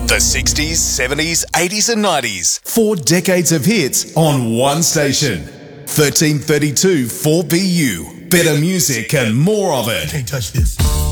The 60s, 70s, 80s and 90s. 4 decades of hits on one station. 1332 4BU. Better music and more of it. Can't touch this.